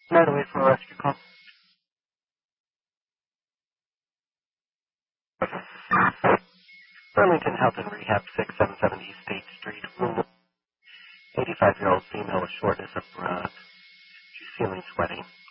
Night away for a rescue call. Burlington Health and Rehab, 677 East State Street. Room 85-year-old female with shortness of breath. She's feeling sweating.